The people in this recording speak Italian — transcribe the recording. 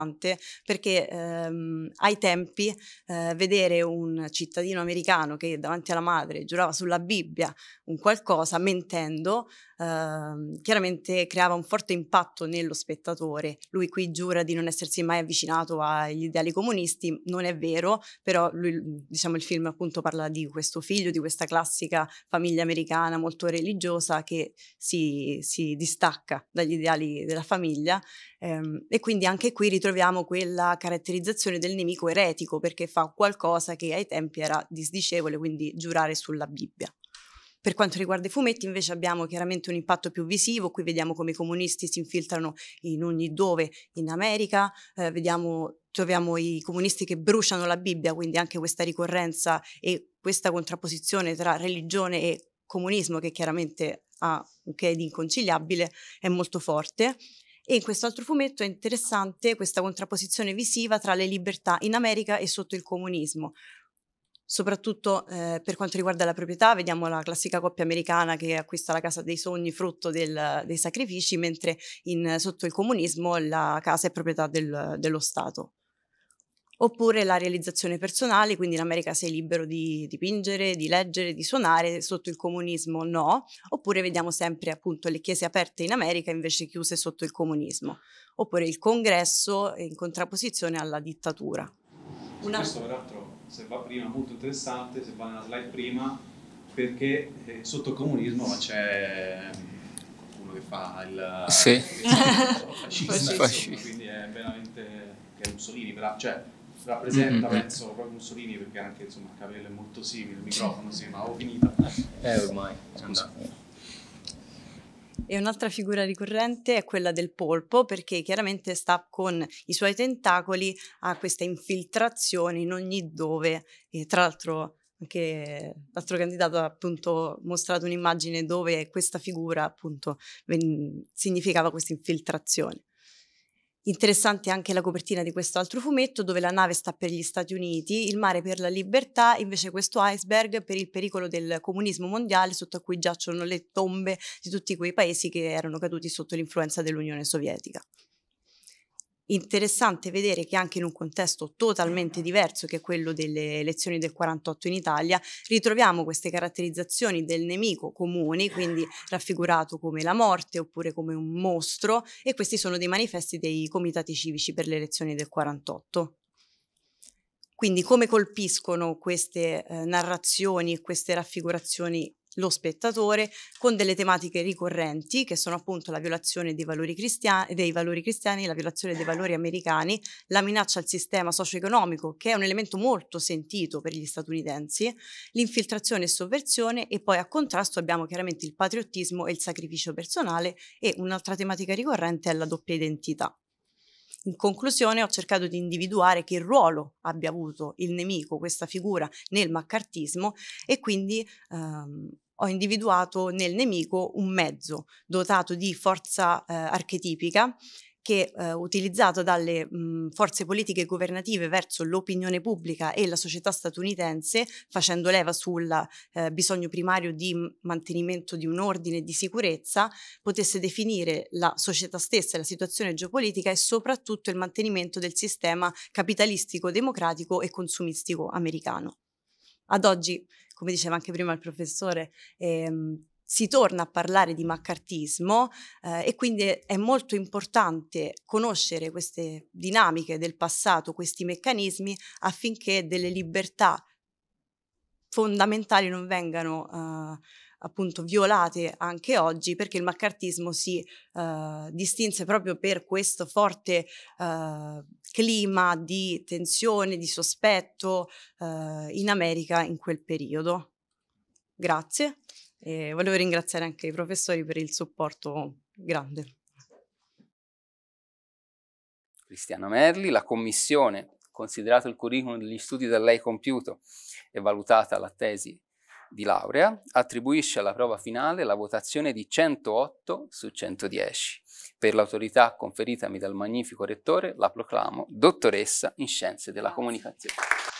perché ai tempi vedere un cittadino americano che davanti alla madre giurava sulla Bibbia un qualcosa mentendo, chiaramente creava un forte impatto nello spettatore. Lui qui giura di non essersi mai avvicinato agli ideali comunisti, non è vero, però lui, diciamo, il film appunto parla di questo figlio, di questa classica famiglia americana molto religiosa che si distacca dagli ideali della famiglia. E quindi anche qui ritroviamo quella caratterizzazione del nemico eretico, perché fa qualcosa che ai tempi era disdicevole, quindi giurare sulla Bibbia. Per quanto riguarda i fumetti invece abbiamo chiaramente un impatto più visivo, qui vediamo come i comunisti si infiltrano in ogni dove in America, troviamo i comunisti che bruciano la Bibbia, quindi anche questa ricorrenza e questa contrapposizione tra religione e comunismo, che chiaramente ha un che di inconciliabile, è molto forte. E in quest'altro fumetto è interessante questa contrapposizione visiva tra le libertà in America e sotto il comunismo. Soprattutto per quanto riguarda la proprietà, vediamo la classica coppia americana che acquista la casa dei sogni frutto dei sacrifici, mentre sotto il comunismo la casa è proprietà dello Stato. Oppure la realizzazione personale, quindi in America sei libero di dipingere, di leggere, di suonare, sotto il comunismo no. Oppure vediamo sempre appunto le chiese aperte in America invece chiuse sotto il comunismo. Oppure il congresso in contrapposizione alla dittatura. Questo peraltro, se va prima, molto interessante, se va nella slide prima, perché sotto il comunismo c'è qualcuno che fa il fascista, quindi è veramente, che è Mussolini, cioè rappresenta, penso, proprio Mussolini, perché anche insomma il capello è molto simile, il microfono sì, ma avevo finito. Ormai, Scusa. E un'altra figura ricorrente è quella del polpo, perché chiaramente sta con i suoi tentacoli a questa infiltrazione in ogni dove. E tra l'altro anche l'altro candidato ha appunto mostrato un'immagine dove questa figura appunto significava questa infiltrazione. Interessante anche la copertina di questo altro fumetto, dove la nave sta per gli Stati Uniti, il mare per la libertà, invece questo iceberg per il pericolo del comunismo mondiale, sotto a cui giacciono le tombe di tutti quei paesi che erano caduti sotto l'influenza dell'Unione Sovietica. Interessante vedere che anche in un contesto totalmente diverso, che è quello delle elezioni del 48 in Italia, ritroviamo queste caratterizzazioni del nemico comuni, quindi raffigurato come la morte oppure come un mostro, e questi sono dei manifesti dei comitati civici per le elezioni del 48. Quindi come colpiscono queste narrazioni e queste raffigurazioni lo spettatore, con delle tematiche ricorrenti che sono appunto la violazione dei valori cristiani, la violazione dei valori americani, la minaccia al sistema socio-economico, che è un elemento molto sentito per gli statunitensi, l'infiltrazione e sovversione, e poi a contrasto abbiamo chiaramente il patriottismo e il sacrificio personale, e un'altra tematica ricorrente è la doppia identità. In conclusione ho cercato di individuare che ruolo abbia avuto il nemico, questa figura, nel maccartismo, e quindi ho individuato nel nemico un mezzo dotato di forza archetipica che utilizzato dalle forze politiche governative verso l'opinione pubblica e la società statunitense, facendo leva sul bisogno primario di mantenimento di un ordine e di sicurezza, potesse definire la società stessa e la situazione geopolitica e soprattutto il mantenimento del sistema capitalistico, democratico e consumistico americano. Ad oggi, come diceva anche prima il professore, si torna a parlare di maccartismo e quindi è molto importante conoscere queste dinamiche del passato, questi meccanismi, affinché delle libertà fondamentali non vengano appunto violate anche oggi, perché il maccartismo si distinse proprio per questo forte clima di tensione, di sospetto in America in quel periodo. Grazie. E volevo ringraziare anche i professori per il supporto grande. Cristiana Merli, la commissione, considerato il curriculum degli studi da lei compiuto e valutata la tesi di laurea, attribuisce alla prova finale la votazione di 108 su 110. Per l'autorità conferitami dal magnifico rettore la proclamo dottoressa in scienze della comunicazione.